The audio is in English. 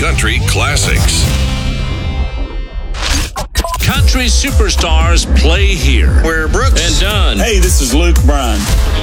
country classics. Country superstars play here. Where Brooks and Dunn. Hey, this is Luke Bryan.